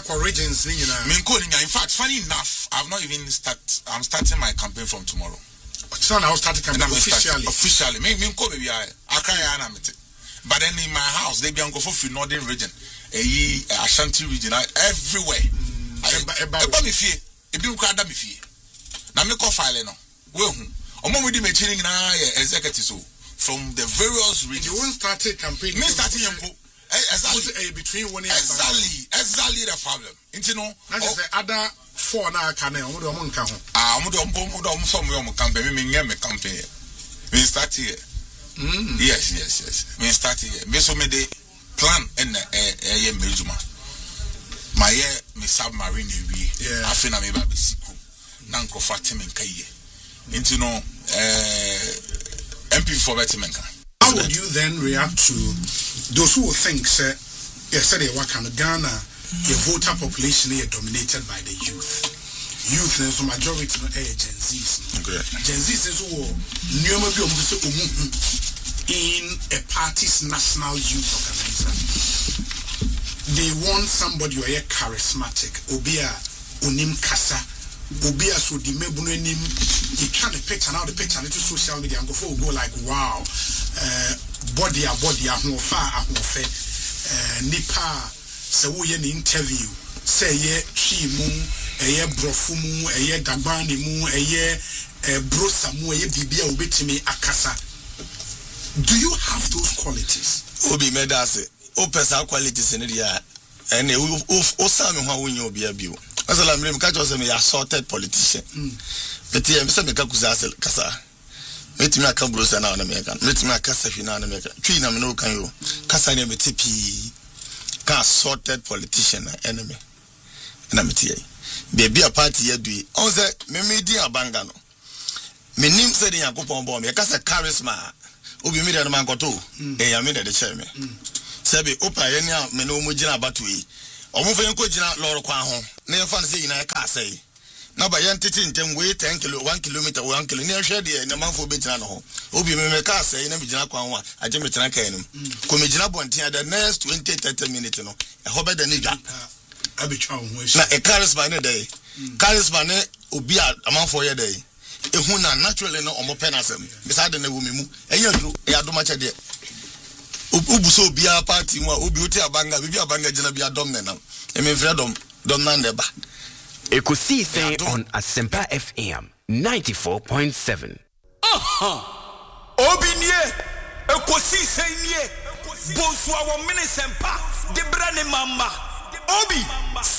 regions ni na. In fact, funny enough, I'm starting my campaign from tomorrow. So now starting campaign officially. Me ko baby Accra ya na mete. But then in my house, they be go for northern region. Ashanti region everywhere. Eba me fie. Ebi nkwa da me fie. Na me ko file no. We hu. Omo we di me chiri na executive so from the various regions. You won't start a campaign. Me starting yanko. Exactly between one and exactly the problem. You know, the other four now can I'm campaign. Me campaign. We start here. Yes. We start here. Me so me the plan and mejuma. My me submarine we. I feel na me ba bisiku. Na nkrofa temen kaye. You know, MP for Betimenka. How would you then react to those who think yesterday Ghana the voter population is dominated by the youth? Youth is the majority of Gen Zs. Gen Zs is in a party's national youth organization. They want somebody who is charismatic, obia unim kasa, obia so di mebuno nim. You try to picture now the picture into social media and go like wow. Body ahofa nipa se wo ye ni interview say ye twi mu eye brofu mu eye dagbani mu eye brosa mu eye bibia obetimi akasa. Do you have those qualities? Obi medase o pesa qualities in dia and o same ho wonye obi abio asala mrem ka cho se me assaulted politician beti em se me ka kuzasel kasa metimi aka brosa na America metimi aka safi na America twi na me no kan yo kasa ne metipi ka sorted politician enemy na metie baby a party yadui on say me di abanga no menim se de yakopon bo me kasa charisma obi me de no man koto ya me de che me sebe opa ye ne me no mo gina batui omo fe nko gina loro kwa ho na ye fa ne se yina ka sai na ba yan titi ntem we 1 kilometer 1 kilo ne hwe de na manfo be gina no ho obi me ka sai na me gina kwa ho aje me tena kan nim ko me gina bonten the next 20-30 minutes no e ho be da ne dwa abetwa ho na e charisma ne dey charisma ne obi a amanfo ye dey ehun na naturally no omo penasem beside na wo memu enya duro e adoma che de obuso obi a party mu a obi oti abanga bibi abanga gina bi adom ne nam e me freedom dom na ndeba Ekusi say on Asempa FM 94.7. Obinie Ekusi say nie Bonsoir wa mine sempa de brane mama Obi